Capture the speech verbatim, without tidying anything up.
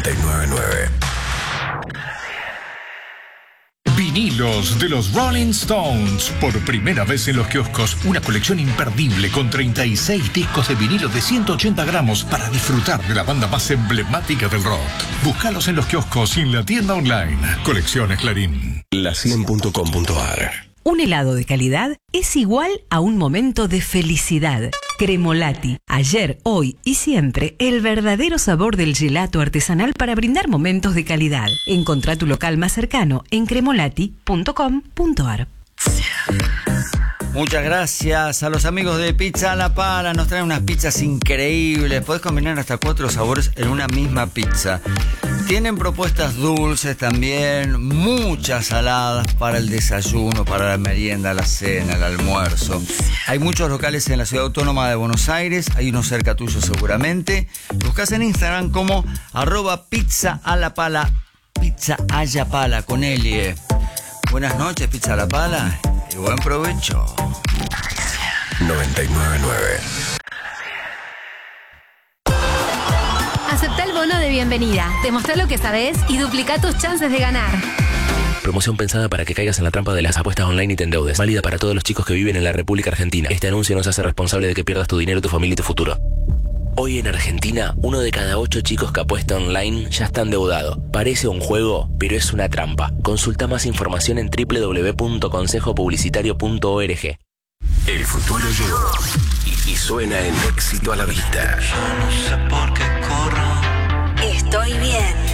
noventa y nueve punto nueve. Vinilos de los Rolling Stones. Por primera vez en los kioscos, una colección imperdible con treinta y seis discos de vinilo de ciento ochenta gramos para disfrutar de la banda más emblemática del rock. Búscalos en los kioscos y en la tienda online. Colecciones Clarín. La cien punto com punto ar. Un helado de calidad es igual a un momento de felicidad. Cremolati. Ayer, hoy y siempre, el verdadero sabor del gelato artesanal para brindar momentos de calidad. Encontrá tu local más cercano en cremolati punto com punto ar. Muchas gracias a los amigos de Pizza a la Pala. Nos traen unas pizzas increíbles. Podés combinar hasta cuatro sabores en una misma pizza. Tienen propuestas dulces también, muchas saladas para el desayuno, para la merienda, la cena, el almuerzo. Hay muchos locales en la Ciudad Autónoma de Buenos Aires, hay uno cerca tuyo seguramente. Buscás en Instagram como arroba pizza a la pala, pizza a la pala con Elie. Buenas noches, Pizza a la Pala, y buen provecho. noventa y nueve punto nueve. Aceptá el bono de bienvenida, demostrá lo que sabés y duplica tus chances de ganar. Promoción pensada para que caigas en la trampa de las apuestas online y te endeudes. Válida para todos los chicos que viven en la República Argentina. Este anuncio no se hace responsable de que pierdas tu dinero, tu familia y tu futuro. Hoy en Argentina, uno de cada ocho chicos que apuesta online ya está endeudado. Parece un juego, pero es una trampa. Consulta más información en doble u doble u doble u punto consejo publicitario punto org. El futuro llegó y, y suena en Éxito a la Vista. Yo no sé por qué corro. Estoy bien.